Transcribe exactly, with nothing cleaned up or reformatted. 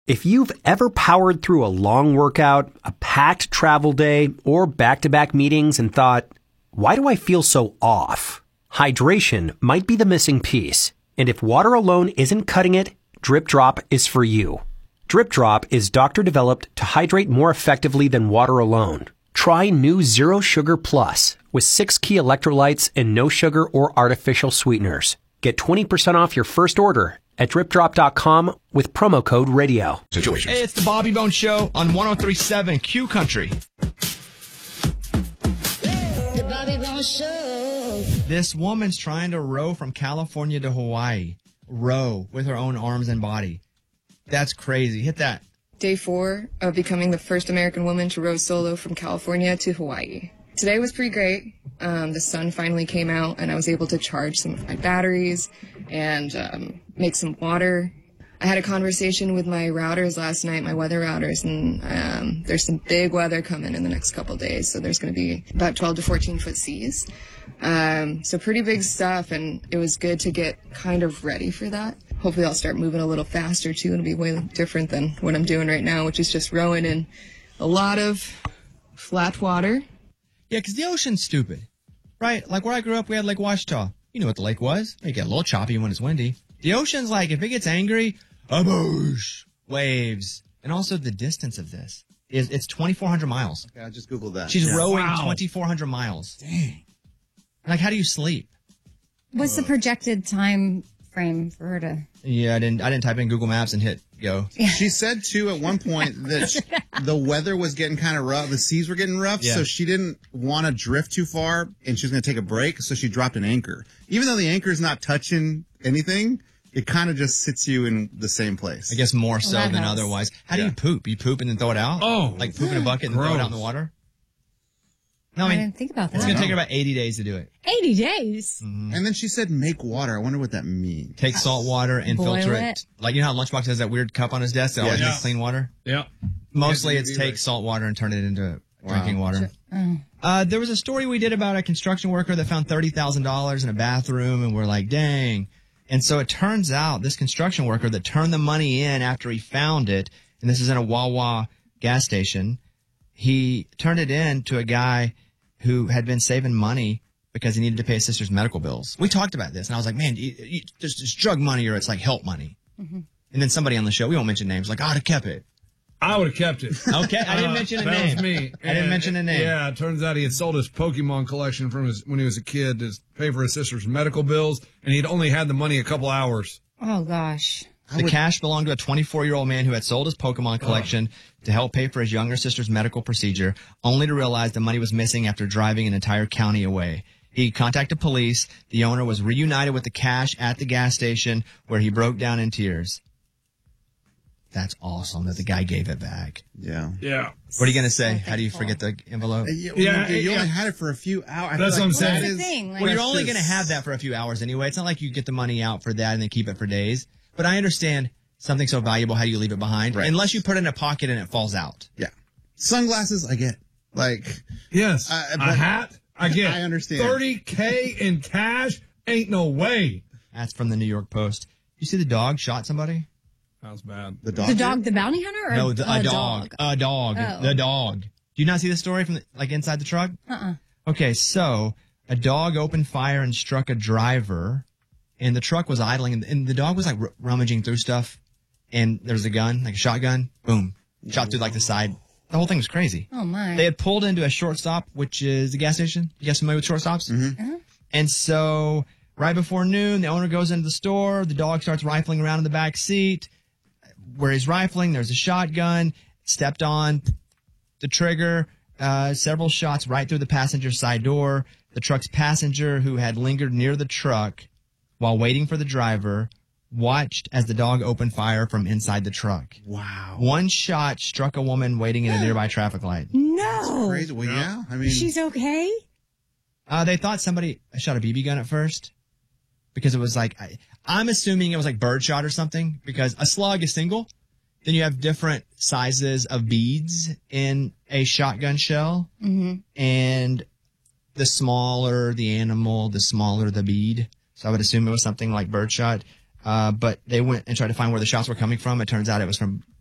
If you've ever powered through a long workout, a packed travel day, or back-to-back meetings and thought, why do I feel so off? Hydration might be the missing piece. And if water alone isn't cutting it, Drip Drop is for you. Drip Drop is doctor-developed to hydrate more effectively than water alone. Try new Zero Sugar Plus with six key electrolytes and no sugar or artificial sweeteners. Get twenty percent off your first order at drip drop dot com with promo code radio. Situations. Hey, it's the Bobby Bones Show on one oh three point seven Q Country. The Bobby Bones Show. This woman's trying to row from California to Hawaii. Row with her own arms and body. That's crazy. Hit that. Day four of becoming the first American woman to row solo from California to Hawaii. Today was pretty great. Um, the sun finally came out and I was able to charge some of my batteries and um, make some water. I had a conversation with my routers last night, my weather routers, and um, there's some big weather coming in the next couple of days. So there's going to be about twelve to fourteen foot seas. Um, so pretty big stuff, and it was good to get kind of ready for that. Hopefully I'll start moving a little faster too. It'll be way different than what I'm doing right now, which is just rowing in a lot of flat water. Yeah, because the ocean's stupid, right? Like where I grew up, we had Lake Ouachita. You know what the lake was. It get a little choppy when it's windy. The ocean's like, if it gets angry, aboosh, waves. And also the distance of this is it's twenty-four hundred miles. Okay, I just Googled that. She's yeah. rowing Wow. twenty-four hundred miles. Dang. Like, how do you sleep? What's the projected time frame for her to? Yeah, I didn't. I didn't type in Google Maps and hit go. She said too at one point that sh- the weather was getting kind of rough. The seas were getting rough, Yeah. so she didn't want to drift too far, and she was going to take a break. So she dropped an anchor. Even though the anchor is not touching anything, it kind of just sits you in the same place. I guess more so Well, that than helps. otherwise. How do Yeah. you poop? You poop and then throw it out? Oh, like poop in a bucket and throw it out in the water? No, I I mean, didn't think about it's that. going to take her about eighty days to do it. eighty days. Mm-hmm. And then she said, "Make water." I wonder what that means. Take salt water and Boil filter it. it. Like, you know how Lunchbox has that weird cup on his desk that always Yeah. makes clean water? Yeah. Mostly Yeah, it's you're take right. salt water and turn it into Wow. drinking water. Uh, there was a story we did about a construction worker that found thirty thousand dollars in a bathroom, and we're like, dang. And so it turns out this construction worker that turned the money in after he found it, and this is in a Wawa gas station, he turned it in to a guy who had been saving money because he needed to pay his sister's medical bills. We talked about this, and I was like, man, you, you, there's just drug money or it's like help money. Mm-hmm. And then somebody on the show, we won't mention names, like, oh, I'd have kept it. I would have kept it. Okay, I didn't mention a that name. was me. I didn't And- mention a name. Yeah, it turns out he had sold his Pokemon collection from his when he was a kid to pay for his sister's medical bills, and he'd only had the money a couple hours. Oh gosh. The cash belonged to a twenty-four-year-old man who had sold his Pokemon collection to help pay for his younger sister's medical procedure, only to realize the money was missing after driving an entire county away. He contacted police. The owner was reunited with the cash at the gas station, where he broke down in tears. That's awesome that the guy gave it back. Yeah. Yeah. What are you going to say? How do you forget the envelope? You, Yeah, you, you yeah. only had it for a few hours. I That's feel what I'm like saying. that That's is- the thing. Like, Well, you're that's only just- going to have that for a few hours anyway. It's not like you get the money out for that and then keep it for days. But I understand something so valuable, how do you leave it behind? Right. Unless you put it in a pocket and it falls out. Yeah. Sunglasses, I get. Like, Yes. Uh, a but- hat. I get. I understand. thirty K in cash? Ain't no way. That's from the New York Post. You see the dog shot somebody? That was bad. the dog. The dog, the bounty hunter, or No, the, a, a dog. A dog. Oh. The dog. Do you not see the story from the, like inside the truck? Uh-uh. Okay, so a dog opened fire and struck a driver, and the truck was idling, and, and the dog was like r- rummaging through stuff, and there was a gun, like a shotgun, boom, shot through like the side. The whole thing was crazy. Oh my. They had pulled into a shortstop, which is the gas station. You guys familiar with shortstops? Uh-huh. And so right before noon, the owner goes into the store. The dog starts rifling around in the back seat. Where he's rifling, there's a shotgun. Stepped on the trigger. Uh, several shots right through the passenger side door. The truck's passenger, who had lingered near the truck while waiting for the driver, watched as the dog opened fire from inside the truck. Wow. One shot struck a woman waiting in a nearby traffic light. No. Crazy. Well, yeah. I mean, She's okay? Uh, they thought somebody shot a B B gun at first because it was like, I, I'm assuming it was like birdshot or something, because a slug is single. Then you have different sizes of beads in a shotgun shell. Mm-hmm. And the smaller the animal, the smaller the bead. So I would assume it was something like birdshot. Uh, but they went and tried to find where the shots were coming from. It turns out it was from